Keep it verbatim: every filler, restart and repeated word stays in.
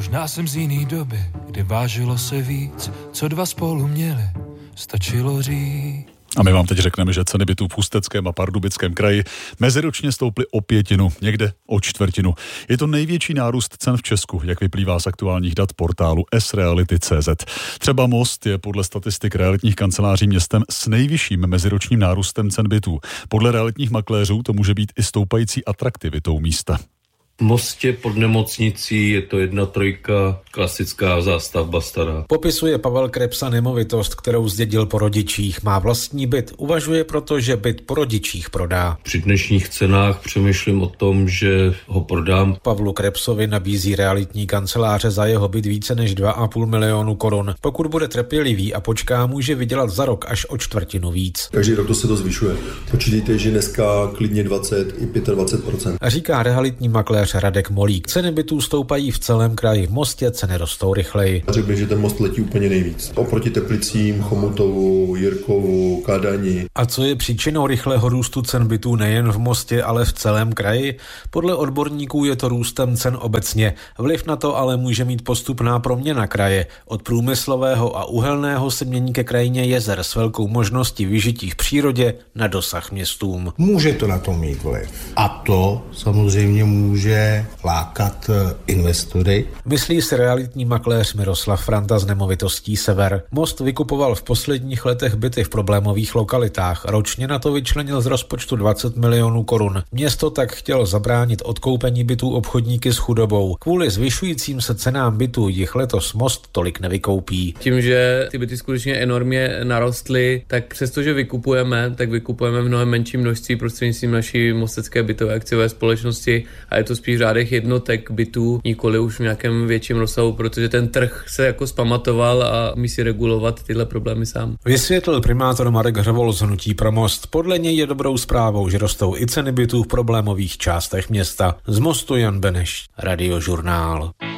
Možná jsem z jiný doby, kdy vážilo se víc, co dva spolu měli, stačilo říct. A my vám teď řekneme, že ceny bytů v Ústeckém a Pardubickém kraji meziročně stouply o pětinu, někde o čtvrtinu. Je to největší nárůst cen v Česku, jak vyplývá z aktuálních dat portálu s reality tečka cé zet. Třeba Most je podle statistik realitních kanceláří městem s nejvyšším meziročním nárůstem cen bytů. Podle realitních makléřů to může být i stoupající atraktivitou místa. V Mostě pod nemocnicí je to jedna trojka, klasická zástavba stará. Popisuje Pavel Krepsa nemovitost, kterou zdědil po rodičích. Má vlastní byt, uvažuje proto, že byt po rodičích prodá. Při dnešních cenách přemýšlím o tom, že ho prodám. Pavlu Krepsovi nabízí realitní kanceláře za jeho byt více než dva a půl milionu korun. Pokud bude trpělivý a počká, může vydělat za rok až o čtvrtinu víc. Každý rok to se to zvyšuje. Počítejte, že dneska klidně dvacet i dvacet pět procent. Říká realitní makléř Radek Molík. Ceny bytů stoupají v celém kraji. V Mostě ceny rostou rychleji. Řekl bych, že ten Most letí úplně nejvíc. Oproti Teplicím, Chomutovu, Jirkovu, Kadani. A co je příčinou rychlého růstu cen bytů nejen v Mostě, ale v celém kraji? Podle odborníků je to růstem cen obecně. Vliv na to ale může mít postupná proměna kraje. Od průmyslového a uhelného se mění ke krajině jezer s velkou možností vyžití v přírodě na dosah městům. Může to na to mít vliv. A to samozřejmě může lákat investory. Myslí si realitní makléř Miroslav Franta z nemovitostí Sever. Most vykupoval v posledních letech byty v problémových lokalitách. Ročně na to vyčlenil z rozpočtu dvacet milionů korun. Město tak chtělo zabránit odkoupení bytů obchodníky s chudobou. Kvůli zvyšujícím se cenám bytů jich letos Most tolik nevykoupí. Tím, že ty byty skutečně enormně narostly, tak přestože vykupujeme, tak vykupujeme v mnohem menším množství prostřednictvím naší mostecké bytové akciové společnosti a je to spíš v řádech jednotek bytů, nikoli už v nějakém větším rozsahu, protože ten trh se jako zpamatoval a umí si regulovat tyhle problémy sám. Vysvětlil primátor Marek Hřvol z Hnutí pro Most. Podle něj je dobrou zprávou, že rostou i ceny bytů v problémových částech města. Z Mostu Jan Beneš, Radiožurnál.